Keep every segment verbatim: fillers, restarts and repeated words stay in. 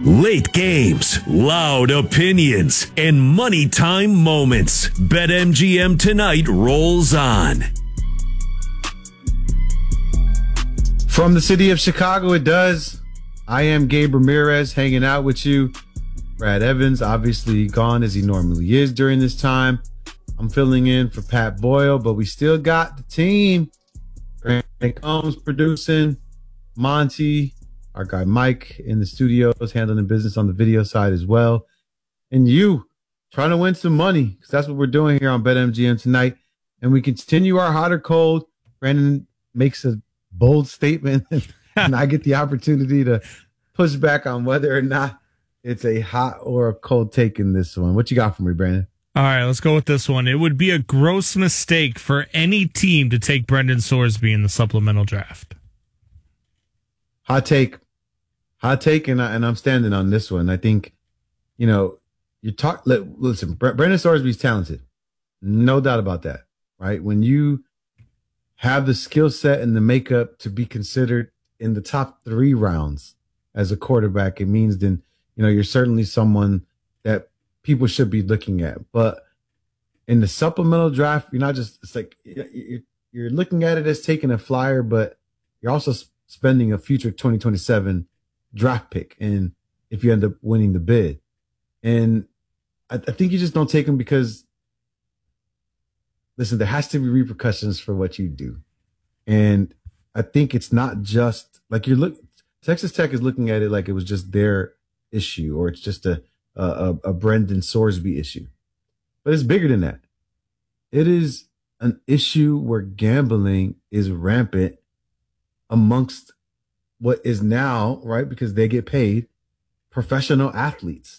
Late games, loud opinions, and money time moments. BetMGM tonight rolls on. From the city of Chicago, it does. I am Gabe Ramirez hanging out with you. Brad Evans, obviously gone as he normally is during this time. I'm filling in for Pat Boyle, but we still got the team. Grant Combs producing, Monty, our guy Mike in the studios handling the business on the video side as well. And you trying to win some money, because that's what we're doing here on BetMGM tonight. And we continue our hot or cold. Brandon makes a bold statement, and I get the opportunity to push back on whether or not it's a hot or a cold take in this one. What you got for me, Brandon? All right, let's go with this one. It would be a gross mistake for any team to take Brendan Sorsby in the supplemental draft. Hot take. Hot take, and, I, and I'm standing on this one. I think, you know, you talk, listen, Brendan Sorsby's talented. No doubt about that, right? When you have the skill set and the makeup to be considered in the top three rounds as a quarterback, it means then, you know, you're certainly someone that people should be looking at. But in the supplemental draft, you're not just, it's like, you're looking at it as taking a flyer, but you're also spending a future twenty twenty-seven draft pick. And if you end up winning the bid, and I, I think you just don't take him because, listen, there has to be repercussions for what you do. And I think it's not just like you're look. Texas Tech is looking at it like it was just their issue, or it's just a a, a Brendan Sorsby issue, but it's bigger than that. It is an issue where gambling is rampant amongst what is now, right, because they get paid, professional athletes.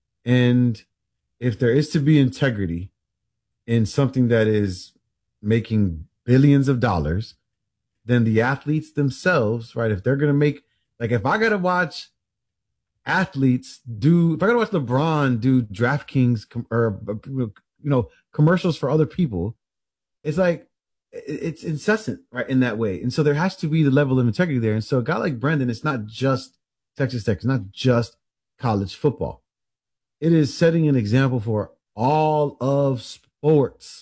And if there is to be integrity in something that is making billions of dollars, then the athletes themselves, right, if they're going to make, like if I got to watch athletes do, if I got to watch LeBron do DraftKings com- or, you know, commercials for other people, it's like, it's incessant, right, in that way. And so there has to be the level of integrity there. And so a guy like Brendan, it's not just Texas Tech, it's not just college football. It is setting an example for all of sports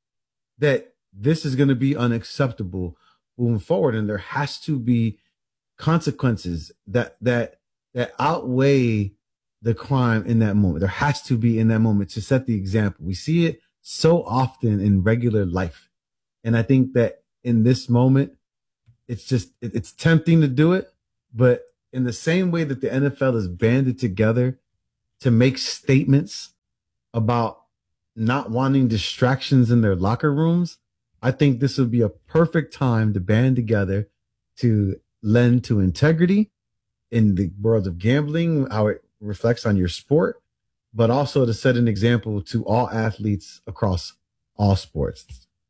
that this is going to be unacceptable moving forward. And there has to be consequences that, that, that outweigh the crime in that moment. There has to be in that moment to set the example. We see it so often in regular life. And I think that in this moment, it's just, it, it's tempting to do it. But in the same way that the N F L is banded together to make statements about not wanting distractions in their locker rooms, I think this would be a perfect time to band together to lend to integrity in the world of gambling, how it reflects on your sport, but also to set an example to all athletes across all sports.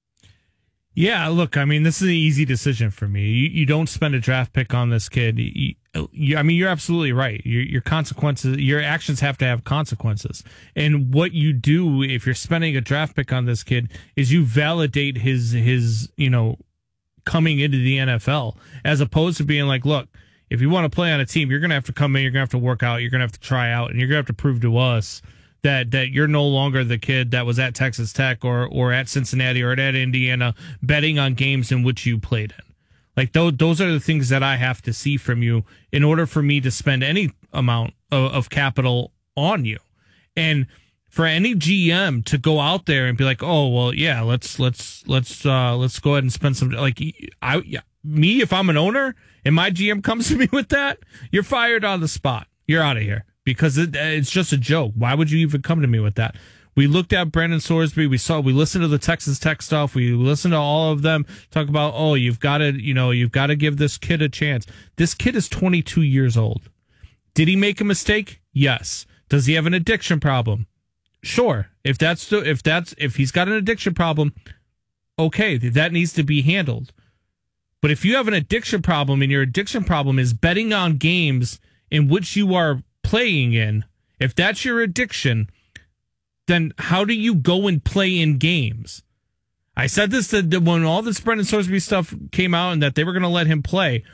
Yeah, look, I mean, this is an easy decision for me. You, you don't spend a draft pick on this kid. You, you, I mean, you're absolutely right. Your, your consequences, your actions have to have consequences. And what you do if you're spending a draft pick on this kid is you validate his, his, you know, coming into the N F L, as opposed to being like, look, if you want to play on a team, you're going to have to come in, you're going to have to work out, you're going to have to try out, and you're going to have to prove to us that that you're no longer the kid that was at Texas Tech or or at Cincinnati or at Indiana betting on games in which you played in. Like those those are the things that I have to see from you in order for me to spend any amount of, of capital on you. And for any G M to go out there and be like, oh well, yeah, let's let's let's uh, let's go ahead and spend some, like I yeah, me if I'm an owner and my G M comes to me with that, you're fired on the spot. You're out of here. Because it, it's just a joke. Why would you even come to me with that? We looked at Brendan Sorsby. We saw, we listened to the Texas Tech stuff. We listened to all of them talk about, oh, you've got to, you know, you've got to give this kid a chance. This kid is twenty-two years old. Did he make a mistake? Yes. Does he have an addiction problem? Sure. If that's the, if that's, if he's got an addiction problem, okay, that needs to be handled. But if you have an addiction problem and your addiction problem is betting on games in which you are playing in, if that's your addiction, then how do you go and play in games? I said this that when all this Brendan Sorsby stuff came out and that they were going to let him play,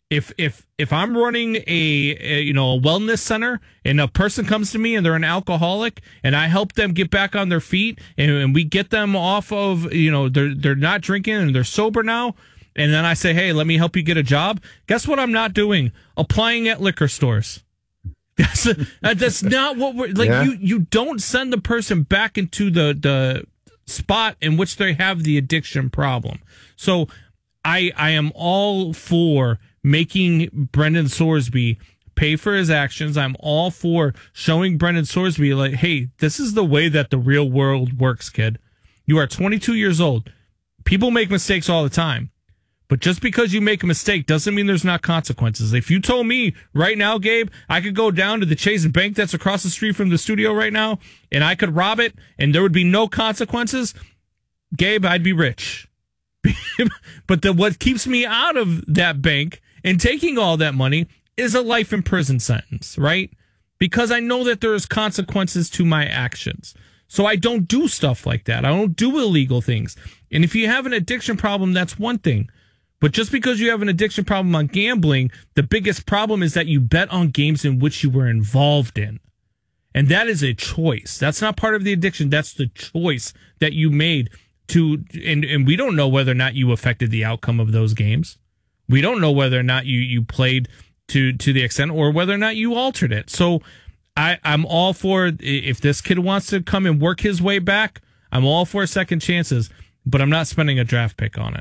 If if if I'm running a, a you know a wellness center and a person comes to me and they're an alcoholic and I help them get back on their feet and, and we get them off of you know they're they're not drinking and they're sober now, and then I say, hey, let me help you get a job. Guess what I'm not doing? Applying at liquor stores. That's a, that's not what we're like. Yeah. You you don't send the person back into the the spot in which they have the addiction problem. So I I am all for making Brendan Sorsby pay for his actions. I'm all for showing Brendan Sorsby, like, hey, this is the way that the real world works, kid. You are twenty-two years old. People make mistakes all the time. But just because you make a mistake doesn't mean there's not consequences. If you told me right now, Gabe, I could go down to the Chase Bank that's across the street from the studio right now, and I could rob it, and there would be no consequences, Gabe, I'd be rich. But the, what keeps me out of that bank and taking all that money is a life in prison sentence, right? Because I know that there's consequences to my actions. So I don't do stuff like that. I don't do illegal things. And if you have an addiction problem, that's one thing. But just because you have an addiction problem on gambling, the biggest problem is that you bet on games in which you were involved in. And that is a choice. That's not part of the addiction. That's the choice that you made to, and, and we don't know whether or not you affected the outcome of those games. We don't know whether or not you, you played to, to the extent or whether or not you altered it. So I, I'm all for, if this kid wants to come and work his way back, I'm all for second chances, but I'm not spending a draft pick on it.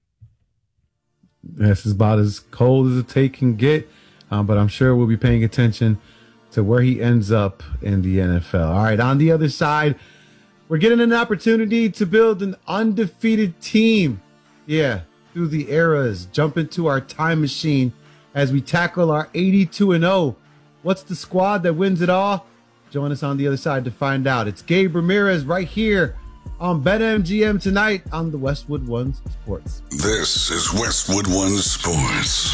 This is about as cold as a take can get, um, but I'm sure we'll be paying attention to where he ends up in the N F L. All right, on the other side, we're getting an opportunity to build an undefeated team. Yeah, through the eras, jump into our time machine as we tackle our eighty-two and oh. What's the squad that wins it all? Join us on the other side to find out. It's Gabe Ramirez right here on BetMGM tonight on the Westwood One Sports. This is Westwood One Sports.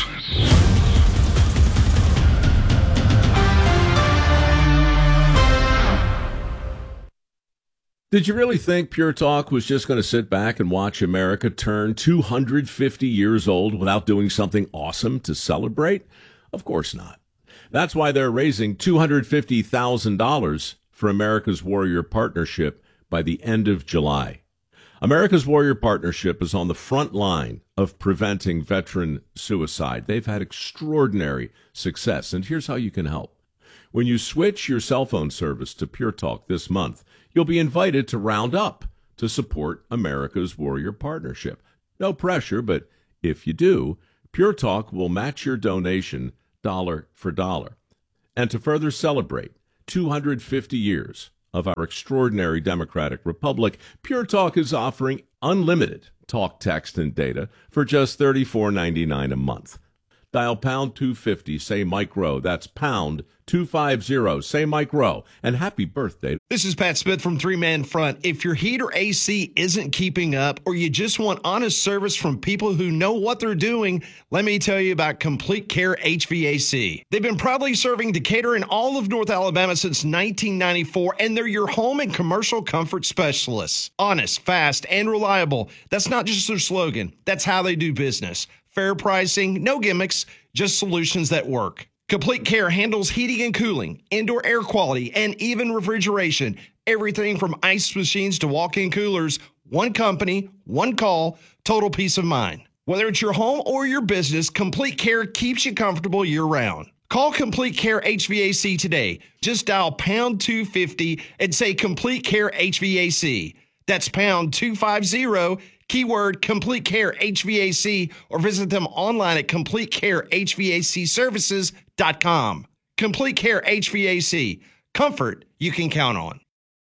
Did you really think Pure Talk was just going to sit back and watch America turn two hundred fifty years old without doing something awesome to celebrate? Of course not. That's why they're raising two hundred fifty thousand dollars for America's Warrior Partnership by the end of July. America's Warrior Partnership is on the front line of preventing veteran suicide. They've had extraordinary success, and here's how you can help. When you switch your cell phone service to Pure Talk this month, you'll be invited to round up to support America's Warrior Partnership. No pressure, but if you do, Pure Talk will match your donation dollar for dollar. And to further celebrate two hundred fifty years of our extraordinary democratic republic, Pure Talk is offering unlimited talk, text, and data for just thirty-four ninety-nine a month. Dial pound two fifty, say Mike Rowe. That's pound two fifty, say Mike Rowe. And happy birthday. This is Pat Smith from Three Man Front. If your heat or A C isn't keeping up, or you just want honest service from people who know what they're doing, let me tell you about Complete Care H V A C. They've been proudly serving Decatur and all of North Alabama since nineteen ninety-four, and they're your home and commercial comfort specialists. Honest, fast, and reliable. That's not just their slogan. That's how they do business. Fair pricing, no gimmicks, just solutions that work. Complete Care handles heating and cooling, indoor air quality, and even refrigeration. Everything from ice machines to walk-in coolers. One company, one call, total peace of mind. Whether it's your home or your business, Complete Care keeps you comfortable year-round. Call Complete Care H V A C today. Just dial pound two fifty and say Complete Care H V A C. That's pound two fifty, keyword Complete Care H V A C, or visit them online at complete care h v a c services dot com. Complete Care H V A C. Comfort you can count on.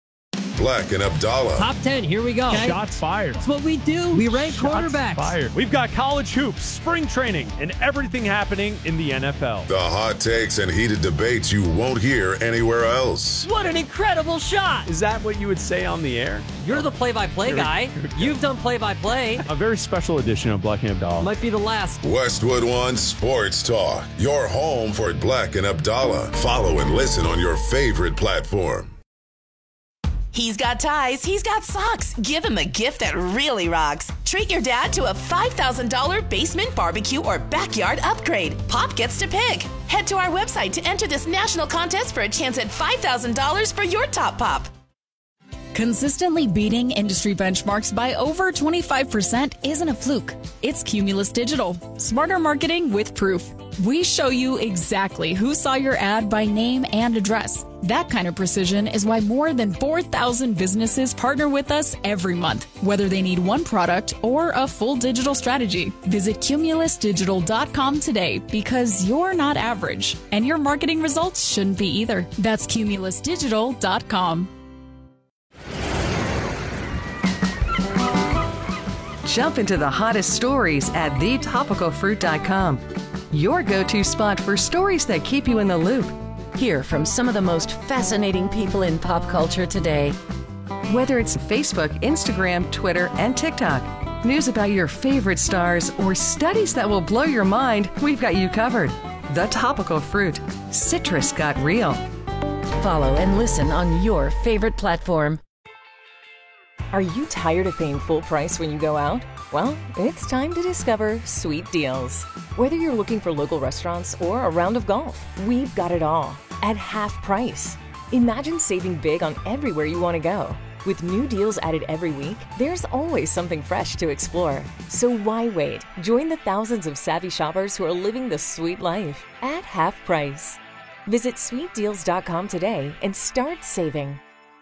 Black and Abdallah. Top ten, here we go. Okay. Shots fired. That's what we do. We rank Shots quarterbacks. Fired. We've got college hoops, spring training, and everything happening in the N F L. The hot takes and heated debates you won't hear anywhere else. What an incredible shot. Is that what you would say on the air? You're the play-by-play guy. You've done play-by-play. A very special edition of Black and Abdallah. Might be the last. Westwood One Sports Talk. Your home for Black and Abdallah. Follow and listen on your favorite platform. He's got ties, he's got socks. Give him a gift that really rocks. Treat your dad to a five thousand dollars basement barbecue or backyard upgrade. Pop gets to pick. Head to our website to enter this national contest for a chance at five thousand dollars for your top pop. Consistently beating industry benchmarks by over twenty-five percent isn't a fluke. It's Cumulus Digital. Smarter marketing with proof. We show you exactly who saw your ad by name and address. That kind of precision is why more than four thousand businesses partner with us every month, whether they need one product or a full digital strategy. Visit cumulus digital dot com today because you're not average, and your marketing results shouldn't be either. That's cumulus digital dot com. Jump into the hottest stories at the topical fruit dot com. Your go-to spot for stories that keep you in the loop. Hear from some of the most fascinating people in pop culture today. Whether it's Facebook, Instagram, Twitter, and TikTok, news about your favorite stars, or studies that will blow your mind, we've got you covered. The Topical Fruit. Citrus got real. Follow and listen on your favorite platform. Are you tired of paying full price when you go out? Well, it's time to discover Sweet Deals. Whether you're looking for local restaurants or a round of golf, we've got it all at half price. Imagine saving big on everywhere you want to go. With new deals added every week, there's always something fresh to explore. So why wait? Join the thousands of savvy shoppers who are living the sweet life at half price. Visit sweet deals dot com today and start saving.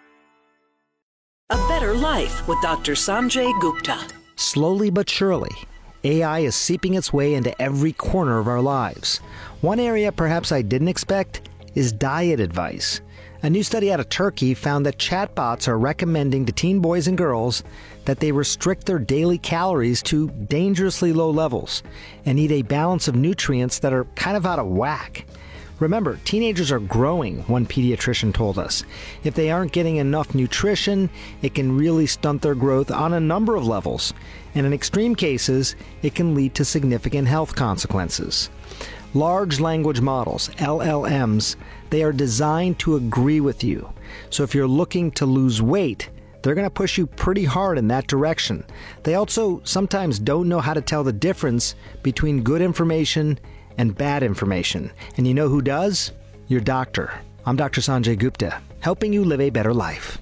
A Better Life with Doctor Sanjay Gupta. Slowly but surely, A I is seeping its way into every corner of our lives. One area perhaps I didn't expect is diet advice. A new study out of Turkey found that chatbots are recommending to teen boys and girls that they restrict their daily calories to dangerously low levels and eat a balance of nutrients that are kind of out of whack. Remember, teenagers are growing, one pediatrician told us. If they aren't getting enough nutrition, it can really stunt their growth on a number of levels. And in extreme cases, it can lead to significant health consequences. Large language models, L L Ms, they are designed to agree with you. So if you're looking to lose weight, they're going to push you pretty hard in that direction. They also sometimes don't know how to tell the difference between good information and bad information. And you know who does? Your doctor. I'm Doctor Sanjay Gupta, helping you live a better life.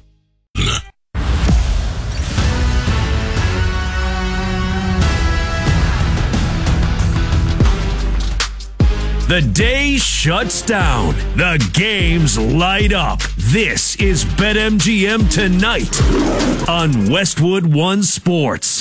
The day shuts down. The games light up. This is BetMGM Tonight on Westwood One Sports.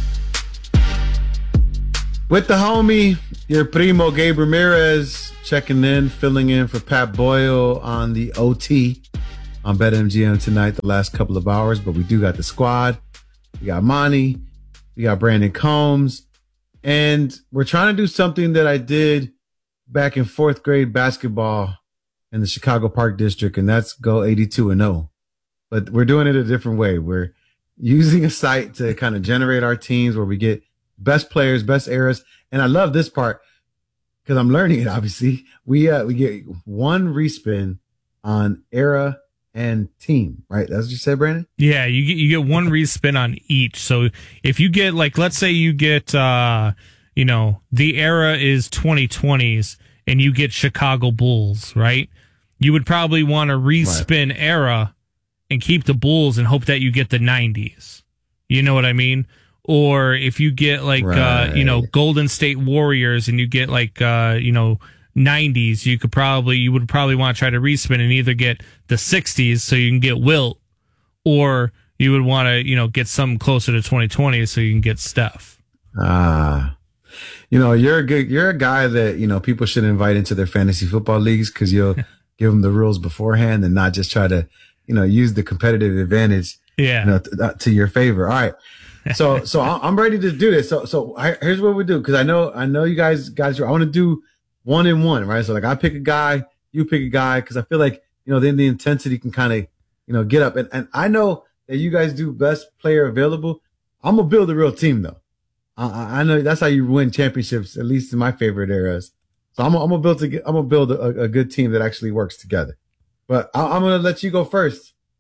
With the homie, your primo Gabe Ramirez checking in, filling in for Pat Boyle on the O T on BetMGM Tonight the last couple of hours. But we do got the squad. We got Monty. We got Brandon Combs. And we're trying to do something that I did back in fourth grade basketball in the Chicago Park District, and that's go eighty-two and oh. But we're doing it a different way. We're using a site to kind of generate our teams where we get best players, best eras. And I love this part because I'm learning it, obviously. We uh, we get one respin on era and team, right? That's what you said, Brandon? Yeah, you get, you get one respin on each. So if you get, like, let's say you get, uh, you know, the era is twenty twenties and you get Chicago Bulls, right? You would probably want to respin right. era and keep the Bulls and hope that you get the nineties. You know what I mean? Or if you get like, right. uh, you know, Golden State Warriors and you get like, uh, you know, nineties, you could probably, you would probably want to try to respin and either get the sixties so you can get Wilt, or you would want to, you know, get something closer to twenty twenty so you can get Steph. Ah, you know, you're a good, you're a guy that, you know, people should invite into their fantasy football leagues because you'll give them the rules beforehand and not just try to, you know, use the competitive advantage, yeah, you know, to, to your favor. All right. So, so I'm ready to do this. So, so I, here's what we do. Cause I know, I know you guys, guys, I want to do one and one, right? So like I pick a guy, you pick a guy. Cause I feel like, you know, then the intensity can kind of, you know, get up. And, and I know that you guys do best player available. I'm going to build a real team though. I, I know that's how you win championships, at least in my favorite eras. So I'm, I'm going to build, to, I'm going to build a, a good team that actually works together. But I, I'm going to let you go first,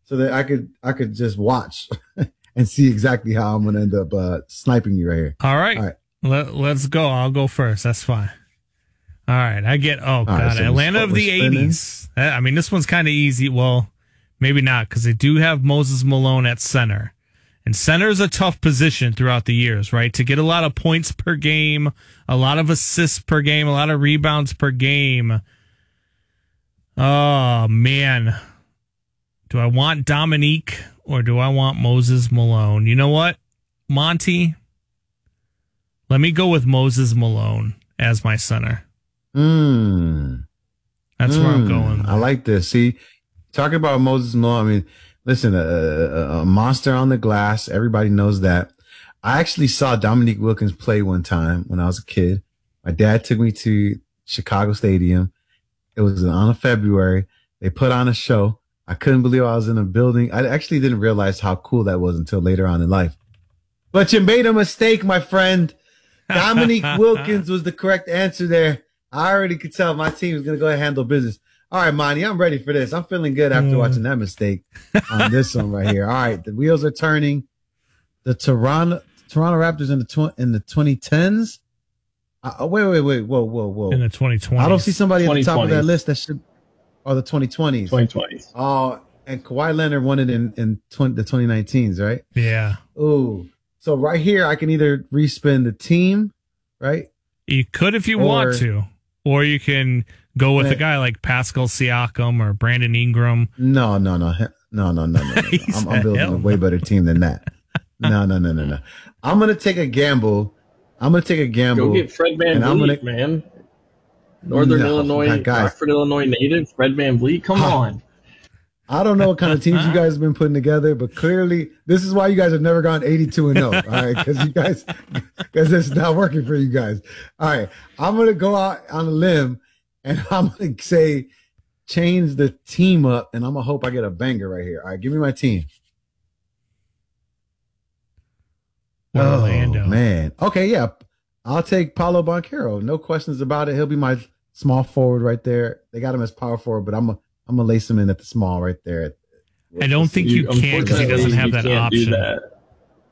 so that I could I could just watch and see exactly how I'm gonna end up uh, sniping you right here. All right. All right. Let, let's go. I'll go first. That's fine. All right. I get, oh, God. Right, so Atlanta of the spinning. eighties. I mean, this one's kind of easy. Well, maybe not, because they do have Moses Malone at center. And center is a tough position throughout the years, right? To get a lot of points per game, a lot of assists per game, a lot of rebounds per game. Oh, man. Do I want Dominique or do I want Moses Malone? You know what, Monty? Let me go with Moses Malone as my center. Mm. That's mm. where I'm going. I like this. See, talking about Moses Malone, I mean, listen, a, a, a monster on the glass. Everybody knows that. I actually saw Dominique Wilkins play one time when I was a kid. My dad took me to Chicago Stadium. It was on a February. They put on a show. I couldn't believe I was in a building. I actually didn't realize how cool that was until later on in life. But you made a mistake, my friend. Dominique Wilkins was the correct answer there. I already could tell my team was going to go ahead and handle business. All right, Monty, I'm ready for this. I'm feeling good after mm. watching that mistake on this one right here. All right, the wheels are turning. The Toronto Toronto Raptors in the tw- in the twenty tens. Uh, wait, wait, wait, whoa, whoa, whoa. In the twenty twenties. I don't see somebody at the top of that list that should. Oh, the twenty twenties. twenty twenties. Oh, and Kawhi Leonard won it in in twenty, the twenty nineteens, right? Yeah. Ooh. So right here, I can either respin the team, right? You could if you or, want to, or you can go with man, a guy like Pascal Siakam or Brandon Ingram. No, no, no, no, no, no, no. no. I'm, I'm building a way better team than that. No, no, no, no, no. I'm gonna take a gamble. I'm gonna take a gamble. Go get Fred Van Vliet, gonna, man. Northern no, Illinois, Rockford, Illinois native, Fred Van Vliet. Come huh. on. I don't know what kind of teams you guys have been putting together, but clearly this is why you guys have never gone eighty-two and oh, all right? Because you guys, because it's not working for you guys. All right, I'm going to go out on a limb and I'm going to say change the team up, and I'm going to hope I get a banger right here. All right, give me my team. Orlando. Oh, man. Okay, yeah. I'll take Paolo Banchero. No questions about it. He'll be my small forward right there. They got him as power forward, but I'm a I'm gonna lace him in at the small right there. I don't think you, you can because he doesn't have that option. That.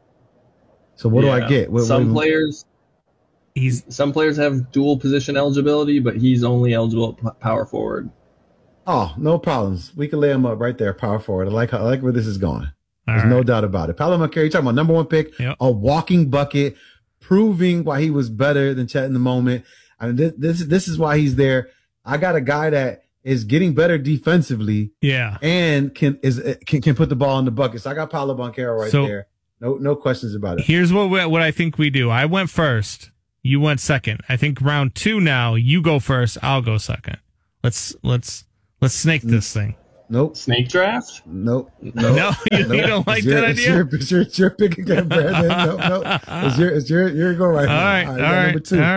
So what yeah. do I get? What, some what, players, he's some players have dual position eligibility, but he's only eligible at power forward. Oh, no problems. We can lay him up right there, power forward. I like how, I like where this is going. All There's right. no doubt about it. Paolo Banchero, you're talking about number one pick, yep. a walking bucket, proving why he was better than Chet in the moment. I mean, this this, this is why he's there. I got a guy that is getting better defensively, yeah, and can is can, can put the ball in the bucket. So I got Paolo Banchero right so, there. No no questions about it. Here's what we, what I think we do. I went first. You went second. I think round two now. You go first. I'll go second. Let's let's let's snake this thing. Nope. Snake draft? Nope. nope. No, you, nope. you don't like your, that idea. It's your, it's your pick again, Brandon. No, no. It's your it's your your go right all now. Right, all right, all right, number two.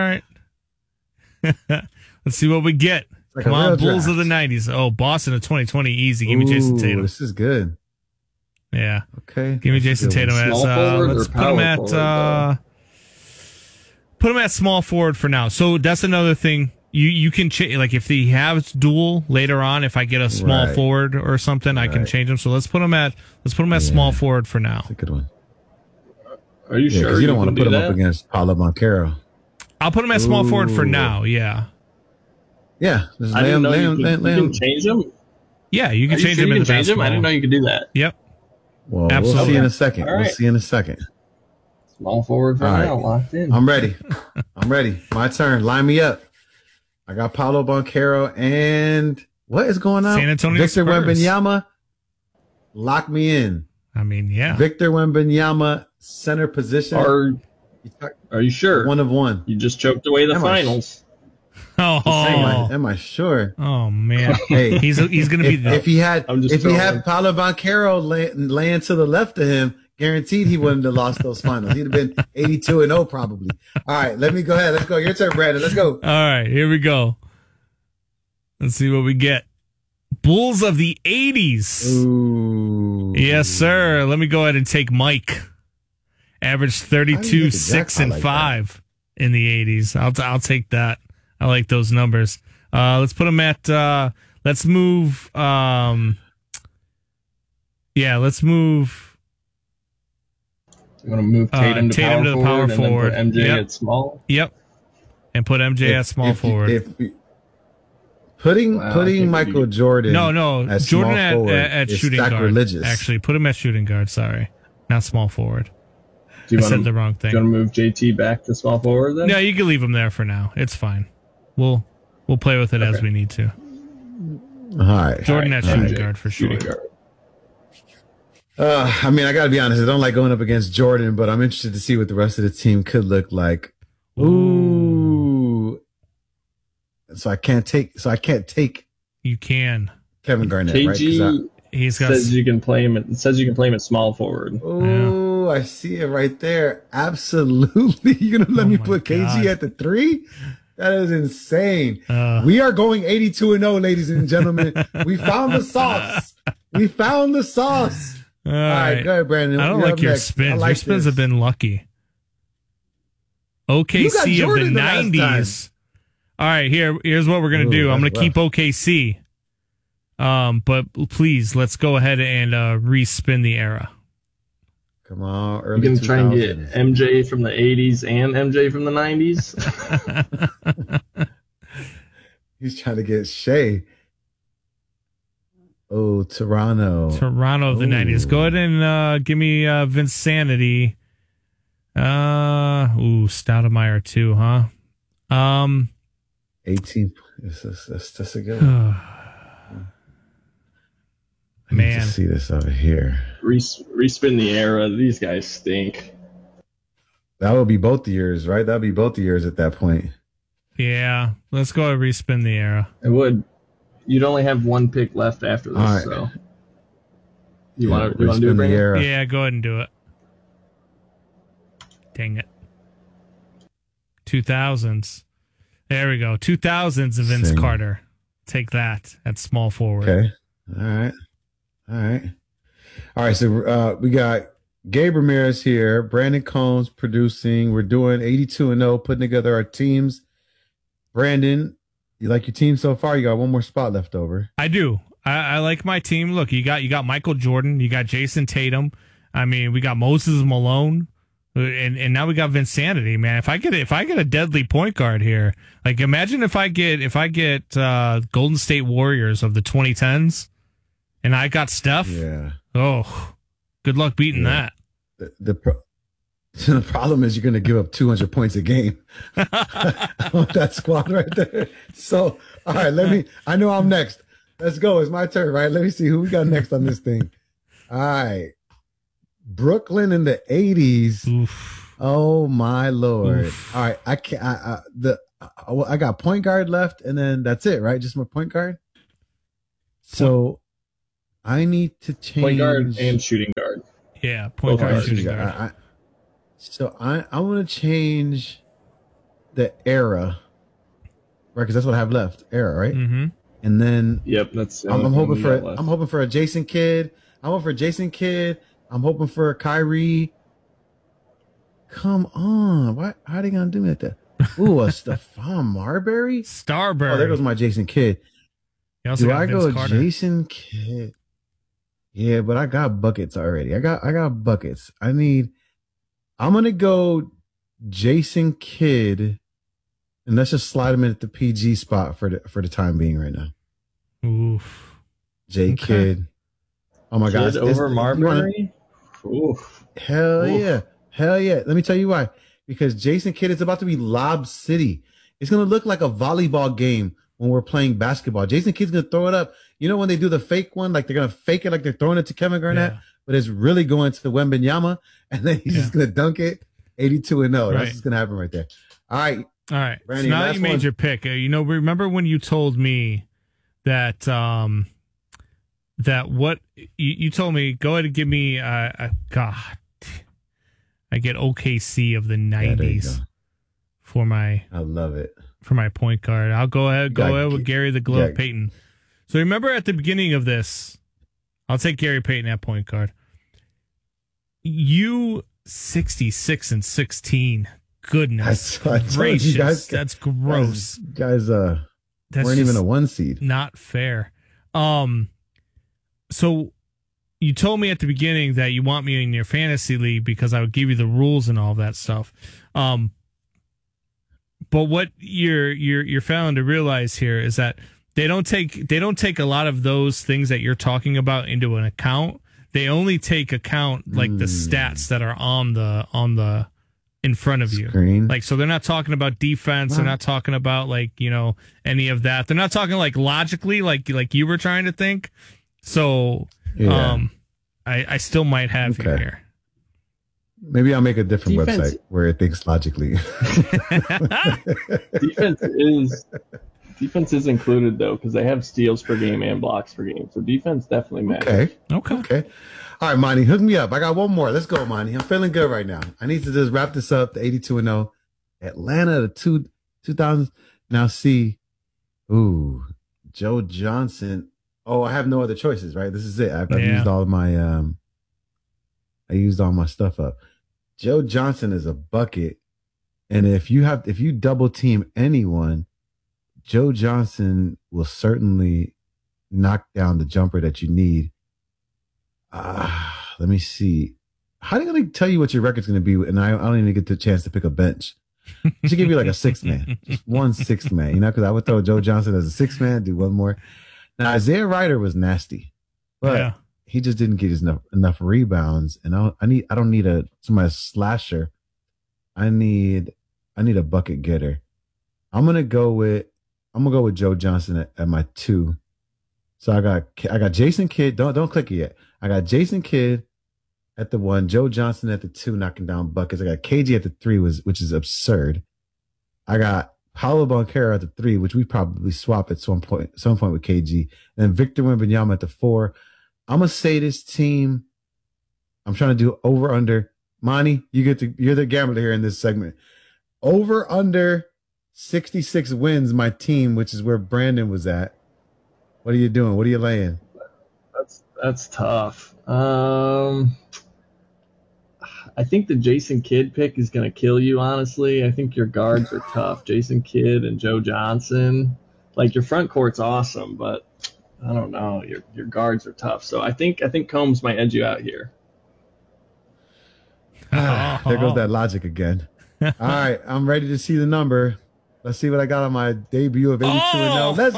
All right. Let's see what we get. Like Come on, Bulls draft. of the nineties. Oh, Boston of twenty twenty, easy. Give me Jason Tatum. This is good. Yeah. Okay. Give me Jason Tatum as uh, let's put him at forward, uh, put him at small forward for now. So that's another thing. You you can change, like if he has dual later on. If I get a small right. forward or something, right. I can change him. So let's put him at let's put him at yeah. small forward for now. That's a good one. Are you yeah, sure? You, you don't want to put him that? up against Paolo Banchero. I'll put him at small Ooh. forward for now. Yeah. Yeah, just I didn't know lay you, him, could, lay, you lay can him. change him. Yeah, you can Are change you him sure in you the can change him. basketball. I didn't know you could do that. Yep. Well, Absolutely. we'll see in a second. All right. We'll see in a second. Small forward for All now, right. locked in. I'm ready. I'm ready. My turn. Line me up. I got Paolo Banchero and what is going on? San Antonio Victor Spurs. Wembanyama. Lock me in. I mean, yeah. Victor Wembanyama, center position. Are, are you sure? One of one. You just choked away the Am finals. Oh, am I, am I sure? Oh man, hey, he's he's gonna be. If, if he had if trolling. he had Paolo Banchero lay, laying to the left of him, guaranteed he wouldn't have lost those finals. He'd have been eighty-two and oh probably. All right, let me go ahead. Let's go. Your turn, Brandon. Let's go. All right, here we go. Let's see what we get. Bulls of the eighties. Ooh. Yes, sir. Let me go ahead and take Mike. Averaged thirty-two, six, and like five that. in the eighties. I'll I'll take that. I like those numbers. Uh, let's put him at. Uh, let's move. Um, Yeah, let's move. You want to move Tatum, uh, to, Tatum power to the forward power and forward. Then put M J Yep. at small. Yep. And put M J If- at small if you- forward. if you- Putting Wow, I putting think Michael we- Jordan no, no, as Jordan small at, forward at, at is shooting guard. sacrilegious. Actually, put him at shooting guard. Sorry, not small forward. Do you I want said to, the wrong Do you thing. want to move J T back to small forward then? No, you can leave him there for now. It's fine. We'll we'll play with it as Okay. we need to. All right. Jordan at All shooting right. guard for sure. Shooting guard. Uh, I mean, I got to be honest. I don't like going up against Jordan, but I'm interested to see what the rest of the team could look like. Ooh. So I can't take. So I can't take You can. Kevin Garnett, K right? 'Cause G He's got. says you can play him. At, it says you can play him at small forward. I, ooh, I see it right there. Absolutely. You're gonna let Oh me my put K G God. at the three? That is insane. Uh, We are going eighty-two and oh, ladies and gentlemen. We found the sauce. We found the sauce. all All right, right. go ahead, Brandon. I don't You're like up your next. I spins. like your spins this. have been lucky. O K You got C of the Jordan the last time. nineties. All right, here here's what we're gonna Ooh, do. I'm gonna that's keep O K C. Um, but please let's go ahead and uh, respin the era. Come on, You early can try and get two thousands. M J from the eighties and M J from the nineties. He's trying to get Shea. Oh, Toronto. Toronto of the Ooh. nineties. Go ahead and uh, give me uh, Vinsanity. Uh, ooh, Stoudemire too, huh? Um, eighteen. This is, this, this is a good one. I need Man. to see this over here. Res- respin the era. These guys stink. That would be both the years, right? That would be both the years at that point. yeah, let's go ahead and respin the era. It would. You'd only have one pick left after this, All right. so you Yeah, want to you want to do respin it, the Brandon? era. Yeah, go ahead and do it. Dang it. two thousands. There we go. two thousands of Vince Same. Carter. Take that at small forward. Okay. All right. All right. All right. So uh, we got Gabe Ramirez here, Brandon Combs producing. We're doing eighty-two and oh, putting together our teams. Brandon, you like your team so far? You got one more spot left over. I do. I, I like my team. Look, you got you got Michael Jordan, you got Jason Tatum. I mean, we got Moses Malone, and and now we got Vinsanity. Man, if I get if I get a deadly point guard here, like imagine if I get if I get uh, Golden State Warriors of the twenty tens, and I got Steph. Yeah. Oh, good luck beating Yeah. that. The, the, pro- the problem is you're going to give up two hundred points a game on that squad right there. So, all right, let me, I know I'm next. Let's go. It's my turn, right? Let me see who we got next on this thing. All right. Brooklyn in the eighties. Oof. Oh my Lord. Oof. All right. I can't, I, I, the, I, I got point guard left and then that's it, right? Just my point guard. So I need to change. Point guard and shooting guard. Yeah, point Both guard, guards. shooting I, guard. I, so I I want to change the era, right? Because that's what I have left, era, right? Mm-hmm. And then Yep, that's. the I'm, only I'm thing hoping we for got left. I'm hoping for a Jason Kidd. I'm hoping for a Jason Kidd. I'm hoping for a Kyrie. Come on, what? How are they gonna do me like that? Ooh, a Stephon Marbury. Starbury. Oh, there goes my Jason Kidd. You also Do got I Vince go Carter. Jason Kidd? Yeah, but I got buckets already. I got I got buckets. I need. I'm gonna go Jason Kidd, and let's just slide him in at the P G spot for the for the time being right now. Oof. J Okay. Kidd. Oh my Kid gosh! it's- over you wanna- Marbury. Oof. Hell Oof. yeah. Hell yeah. Let me tell you why. Because Jason Kidd is about to be Lob City. It's going to look like a volleyball game when we're playing basketball. Jason Kidd's going to throw it up. You know when they do the fake one? Like they're going to fake it like they're throwing it to Kevin Garnett, Yeah. but it's really going to Wembanyama, and then he's just going to dunk it eighty-two and oh. Right. That's what's going to happen right there. All right. All right. Brandon, so now that last you made one. your pick, uh, you know, remember when you told me that um that what you, you told me? Go ahead and give me uh, uh God. I get O K C of the Yeah, there you nineties go. for my I love it. for my point guard. I'll go ahead go got ahead with G- Gary the Glove yeah. Payton. So remember at the beginning of this, I'll take Gary Payton at point guard. You sixty-six and sixteen. Goodness I, I told you gracious, guys, that's gross. Guys, guys uh, That's weren't even just a one seed. not fair. Um, so you told me at the beginning that you want me in your fantasy league because I would give you the rules and all of that stuff. Um, but what you're you're you're failing to realize here is that they don't take they don't take a lot of those things that you're talking about into an account. They only take account like mm. the stats that are on the on the in front of Screen. you. Like, so they're not talking about defense. Wow. They're not talking about like, you know, any of that. They're not talking like logically, like like you were trying to think. So yeah. um, I I still might have okay. you here. Maybe I'll make a different defense. website where it thinks logically. defense is defense is included though because they have steals per game and blocks per game. So defense definitely matters. Okay. Okay. Okay. All right, Monty, hook me up. I got one more. Let's go, Monty. I'm feeling good right now. I need to just wrap this up. The eighty-two and oh, Atlanta, the two two thousands. Now see, ooh, Joe Johnson. Oh, I have no other choices, right? This is it. I've, I've yeah. used all of my um. I used all my stuff up. Joe Johnson is a bucket, and if you have if you double team anyone, Joe Johnson will certainly knock down the jumper that you need. Uh, let me see. How are they going to tell you what your record's going to be? And I, I don't even get the chance to pick a bench. I should give you like a six man, just one six man, you know, because I would throw Joe Johnson as a six man, do one more. Now, Isaiah Ryder was nasty, but yeah. he just didn't get his enough, enough rebounds. And I, I need, I don't need a somebody slasher. I need, I need a bucket getter. I'm gonna go with, I'm gonna go with Joe Johnson at, at my two. So I got, I got Jason Kidd. Don't, don't click it yet. I got Jason Kidd at the one, Joe Johnson at the two, knocking down buckets. I got K G at the three, was which is absurd. I got Paolo Banchero at the three, which we probably swap at some point, some point with K G. And then Victor Wembanyama at the four. I'm gonna say this team. I'm trying to do over under. Monty, you get to you're the gambler here in this segment. Over under sixty-six wins. My team, which is where Brandon was at. What are you doing? What are you laying? That's that's tough. Um, I think the Jason Kidd pick is going to kill you, honestly. I think your guards are tough. Jason Kidd and Joe Johnson. Like, your front court's awesome, but I don't know. Your your guards are tough. So I think I think Combs might edge you out here. Ah, there goes that logic again. All right, I'm ready to see the number. Let's see what I got on my debut of eighty-two and oh. Let's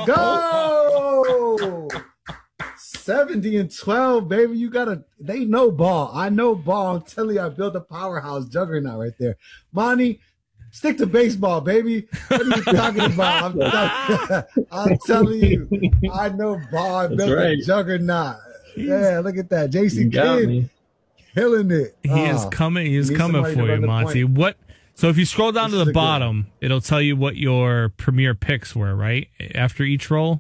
go! seventy and twelve, baby. You gotta, they know ball. I know ball. I'm telling you, I built a powerhouse juggernaut right there. Monty, stick to baseball, baby. What are you talking about? I'm, telling, I'm telling you, I know ball. I built right. a juggernaut. Yeah, look at that. Jason Kidd killing it. He oh, is coming. He is coming for you, Monty. What? So if you scroll down this to the bottom, it'll tell you what your premier picks were, right? After each roll,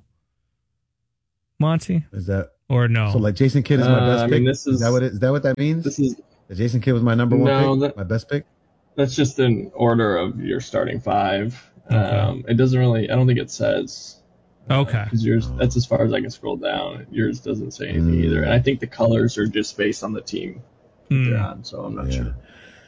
Monty? Is that or no? So like Jason Kidd is my best uh, I pick. mean, this is, is that what it, is that what that means? This is that Jason Kidd was my number one no, pick, that, my best pick. That's just in order of your starting five. Okay. Um, it doesn't really. I don't think it says. Okay. Because uh, yours, that's as far as I can scroll down. Yours doesn't say anything mm. either, and I think the colors are just based on the team mm. they're on. So I'm not yeah. sure.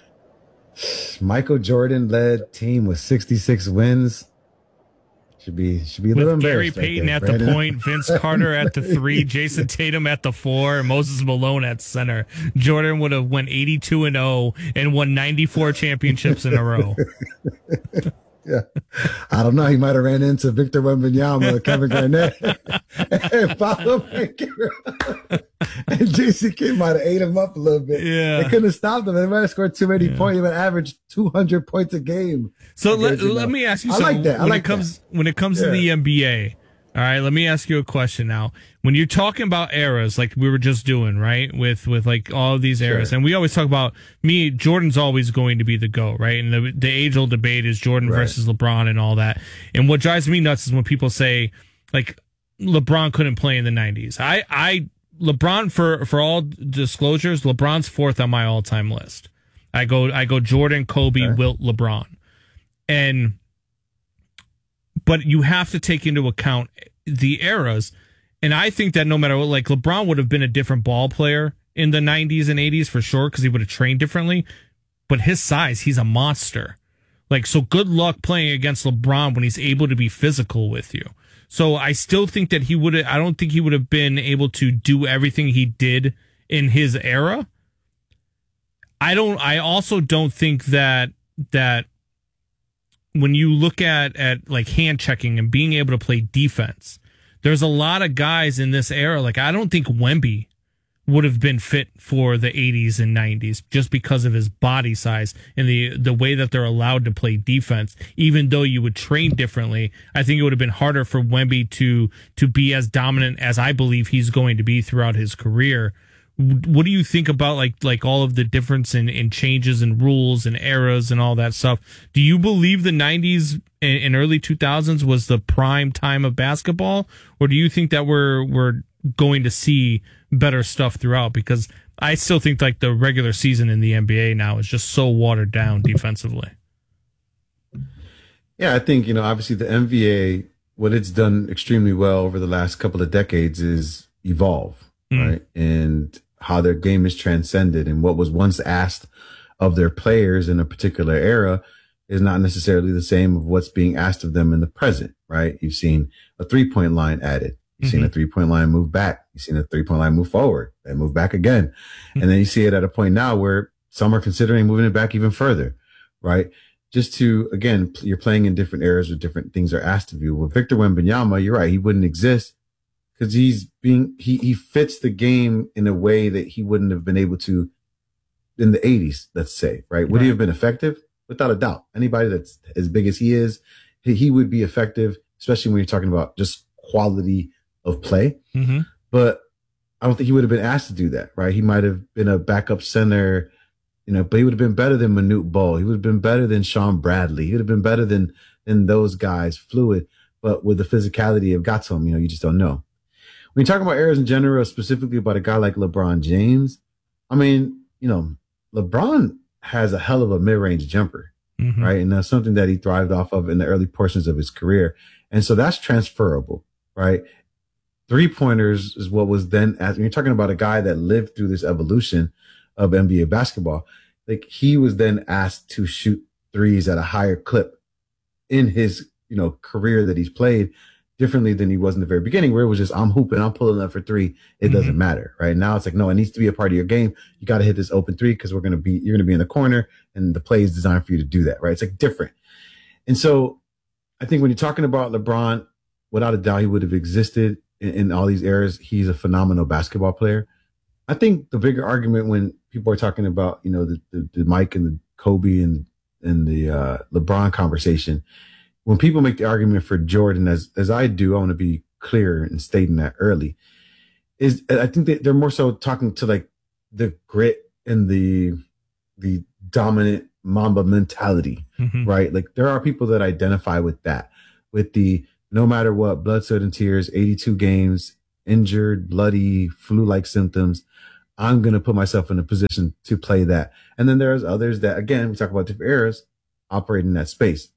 Michael Jordan led team with sixty-six wins. Should be should be a little with embarrassed. Gary Payton right there, at Brandon. the point, Vince Carter at the three, Jason Tatum at the four, and Moses Malone at center. Jordan would have went eighty-two and oh and won ninety-four championships in a row. Yeah, I don't know. He might have ran into Victor Wembanyama, Kevin Garnett, and Paolo Banchero. And Jason Kidd might have ate him up a little bit. Yeah, they couldn't have stopped him. They might have scored too many yeah. points. He would average two hundred points a game. So let, let me ask you something. I like that. I when like it comes that. when it comes yeah. to the N B A. All right, let me ask you a question now. When you're talking about eras, like we were just doing, right, with with like all of these eras, sure. and we always talk about me, Jordan's always going to be the GOAT, right? And the the age old debate is Jordan right. versus LeBron and all that. And what drives me nuts is when people say like LeBron couldn't play in the nineties. I I LeBron for for all disclosures, LeBron's fourth on my all time list. I go I go Jordan, Kobe, okay. Wilt, LeBron, and. But you have to take into account the eras. And I think that no matter what, like LeBron would have been a different ball player in the nineties and eighties for sure because he would have trained differently. But his size, he's a monster. Like, so good luck playing against LeBron when he's able to be physical with you. So I still think that he would have, I don't think he would have been able to do everything he did in his era. I don't. I also don't think that that when you look at at like hand checking and being able to play defense, there's a lot of guys in this era. Like I don't think Wemby would have been fit for the eighties and nineties just because of his body size and the the way that they're allowed to play defense. Even though you would train differently, I think it would have been harder for Wemby to to be as dominant as I believe he's going to be throughout his career. What do you think about like like all of the difference in, in changes and rules and eras and all that stuff? Do you believe the nineties and, and early two thousands was the prime time of basketball, or do you think that we're we're going to see better stuff throughout? Because I still think like the regular season in the N B A now is just so watered down defensively. Yeah, I think, you know, obviously the N B A, what it's done extremely well over the last couple of decades is evolve, mm. right? And how their game is transcended, and what was once asked of their players in a particular era is not necessarily the same of what's being asked of them in the present, right? You've seen a three-point line added. You've mm-hmm. seen a three-point line move back. You've seen a three-point line move forward and move back again. Mm-hmm. And then you see it at a point now where some are considering moving it back even further, right? Just to, again, you're playing in different eras where different things are asked of you. With Victor Wembanyama, you're right. He wouldn't exist because he's being, he, he fits the game in a way that he wouldn't have been able to in the eighties, let's say, right? Would right. he have been effective? Without a doubt. Anybody that's as big as he is, he, he would be effective, especially when you're talking about just quality of play. Mm-hmm. But I don't think he would have been asked to do that, right? He might have been a backup center, you know, but he would have been better than Manute Bol. He would have been better than Sean Bradley. He would have been better than, than those guys, fluid, but with the physicality of got to him, you know, you just don't know. When you're talking about eras in general, specifically about a guy like LeBron James, I mean, you know, LeBron has a hell of a mid-range jumper, mm-hmm. right? And that's something that he thrived off of in the early portions of his career. And so that's transferable, right? Three-pointers is what was then, as when you're talking about a guy that lived through this evolution of N B A basketball, like he was then asked to shoot threes at a higher clip in his, you know, career that he's played differently than he was in the very beginning, where it was just, I'm hooping, I'm pulling up for three. It mm-hmm. doesn't matter, right? Now it's like, no, it needs to be a part of your game. You got to hit this open three because we're going to be, you're going to be in the corner and the play is designed for you to do that, right? It's like different. And so I think when you're talking about LeBron, without a doubt, he would have existed in, in all these eras. He's a phenomenal basketball player. I think the bigger argument when people are talking about, you know, the, the, the Mike and the Kobe and, and the uh, LeBron conversation, when people make the argument for Jordan, as as I do, I want to be clear in stating that early, is I think that they're more so talking to like the grit and the the dominant Mamba mentality, mm-hmm. right? Like there are people that identify with that, with the no matter what, blood, sweat, and tears, eighty-two games, injured, bloody, flu-like symptoms. I'm going to put myself in a position to play that. And then there's others that, again, we talk about different eras, operate in that space.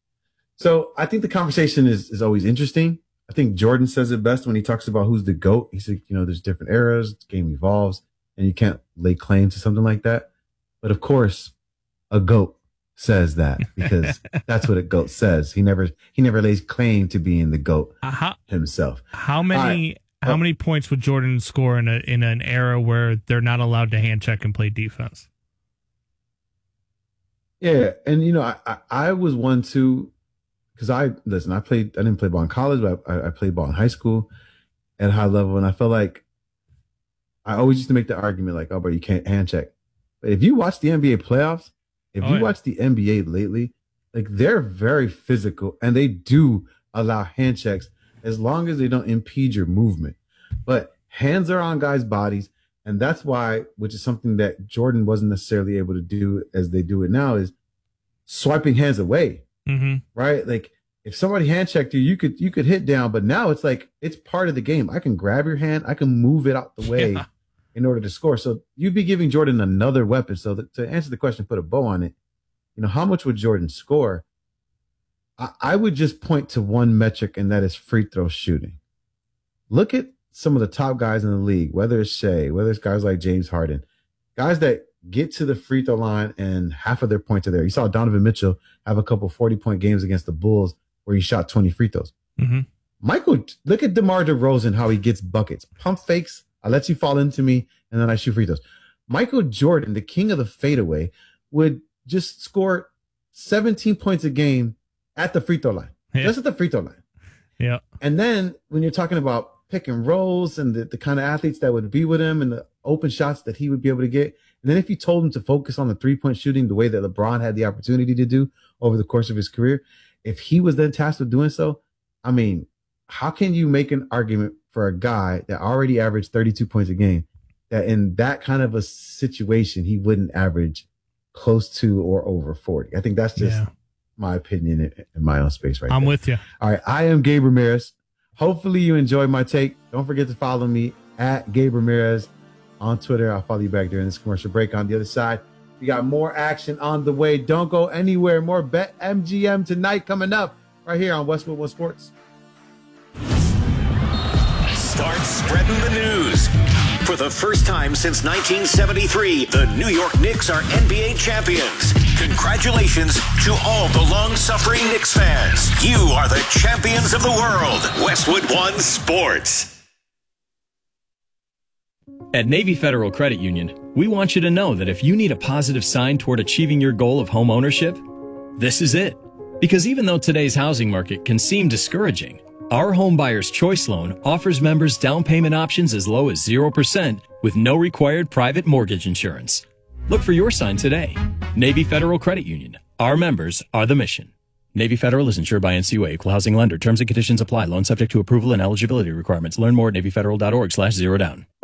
So I think the conversation is, is always interesting. I think Jordan says it best when he talks about who's the GOAT. He said, you know, there's different eras, the game evolves, and you can't lay claim to something like that. But of course, a GOAT says that because that's what a GOAT says. He never he never lays claim to being the GOAT uh, how, himself. How many right. how uh, many points would Jordan score in a in an era where they're not allowed to hand check and play defense? Yeah, and you know, I I, I was one too. Because I, listen, I played, I didn't play ball in college, but I, I played ball in high school at a high level. And I felt like I always used to make the argument like, oh, but you can't hand check. But if you watch the N B A playoffs, if oh, you yeah. watch the N B A lately, like they're very physical and they do allow hand checks as long as they don't impede your movement. But hands are on guys' bodies. And that's why, which is something that Jordan wasn't necessarily able to do as they do it now, is swiping hands away. Mm-hmm. Right? Like if somebody hand checked you, you could you could hit down, but now it's like it's part of the game. I can grab your hand, I can move it out the way yeah. in order to score. So you'd be giving Jordan another weapon. So that, to answer the question, put a bow on it. You know, how much would Jordan score? I, I would just point to one metric, and that is free throw shooting. Look at some of the top guys in the league, whether it's Shea, whether it's guys like James Harden, guys that get to the free throw line and half of their points are there. You saw Donovan Mitchell have a couple forty-point games against the Bulls where he shot twenty free throws. Mm-hmm. Michael, look at DeMar DeRozan, how he gets buckets. Pump fakes. I let you fall into me. and then I shoot free throws. Michael Jordan, the king of the fadeaway, would just score seventeen points a game at the free throw line, yeah. just at the free throw line. Yeah. And then when you're talking about pick and rolls and the, the kind of athletes that would be with him and the open shots that he would be able to get. And then if you told him to focus on the three-point shooting the way that LeBron had the opportunity to do over the course of his career, if he was then tasked with doing so, I mean, how can you make an argument for a guy that already averaged thirty-two points a game that in that kind of a situation, he wouldn't average close to or over forty? I think that's just yeah. my opinion in, in my own space right I'm there. with you. All right. I am Gabe Ramirez. Hopefully you enjoyed my take. Don't forget to follow me at Gabe Ramirez on Twitter. I'll follow you back during this commercial break. On the other side, we got more action on the way. Don't go anywhere. More BetMGM tonight coming up right here on Westwood One Sports. Start spreading the news. For the first time since nineteen seventy-three, the New York Knicks are N B A champions. Congratulations to all the long-suffering Knicks fans. You are the champions of the world. Westwood One Sports. At Navy Federal Credit Union, we want you to know that if you need a positive sign toward achieving your goal of home ownership, this is it. Because even though today's housing market can seem discouraging, our Home Buyer's Choice Loan offers members down payment options as low as zero percent with no required private mortgage insurance. Look for your sign today. Navy Federal Credit Union. Our members are the mission. Navy Federal is insured by N C U A, Equal Housing Lender. Terms and conditions apply. Loan subject to approval and eligibility requirements. Learn more at NavyFederal.org slash zero down.